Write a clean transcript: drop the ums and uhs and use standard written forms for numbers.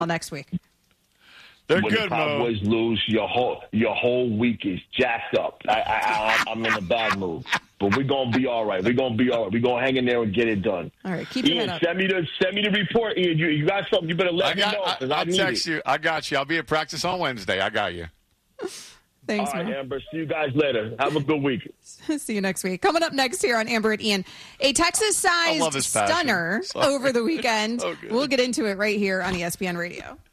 next week. They're when good, the Cowboys lose, your whole week is jacked up. I'm in a bad mood. But we're going to be all right. We're going to hang in there and get it done. All right, keep your head up. Send me the report, Ian. You got something, you better let me know. I'll text you. I got you. I'll be at practice on Wednesday. I got you. Thanks, all right, man. Amber. See you guys later. Have a good week. See you next week. Coming up next here on Amber and Ian, a Texas-sized stunner over the weekend. We'll get into it right here on ESPN Radio.